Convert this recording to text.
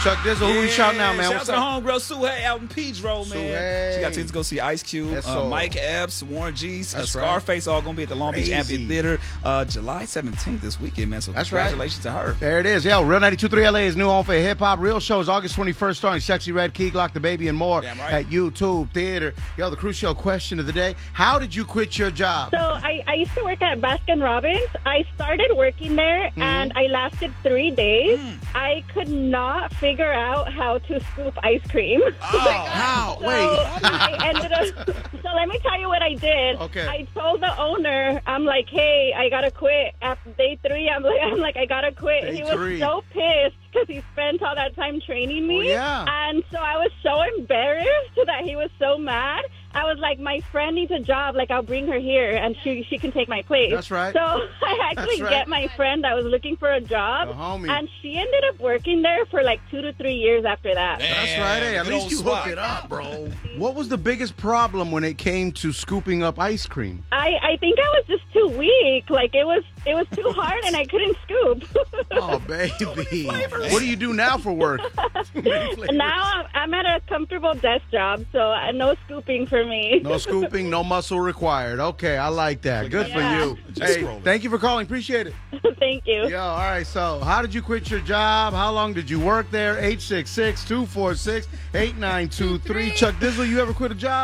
Chuck Dizzle, who we shouting out, man? Shout out What's to the up? homegirl Suhey out in Peach Road, man. Suhey. She got tickets to go see Ice Cube, That's so- Mike Epps, Warren G, That's right. Scarface, all going to be at the Long Beach Crazy. Amphitheater July 17th this weekend, man. So That's right. congratulations to her. There it is. Yo, Real 92.3 LA is new home for hip hop. Real shows August 21st starring Sexy Red, Key Glock, The Baby, and more Damn right. at YouTube Theater. Yo, the crucial question of the day: how did you quit your job? So I used to work at Baskin Robbins. I started working there, and I lasted 3 days. I could not figure out how to scoop ice cream. How? So Wait. I ended up. So let me tell you what I did. Okay. I told the owner, I'm like, hey, I gotta quit. After day 3, I'm like, I gotta quit. Day He was 3. so pissed because he spent all that time training me. Oh, yeah. And so I was so embarrassed that he was so mad. I was like, my friend needs a job. Like, I'll bring her here, and she can take my place. That's right. So I actually That's right. get my friend that was looking for a job, The homie. and she ended up working there for like 2 to 3 years after that. That's right. Hey, at Good least old you spot. hook it up, bro. What was the biggest problem when it came to scooping up ice cream? I think I was just too weak. Like, it was too hard, and I couldn't scoop. Oh, baby. What do you do now for work? Now I'm at a comfortable desk job, so no scooping for me. No scooping, no muscle required. Okay, I like that. Good for Yeah. you. Just Hey, scrolling. thank you for calling. Appreciate it. Thank you. Yo, all right, so how did you quit your job? How long did you work there? 866-246-8923. Chuck Dizzle, you ever quit a job?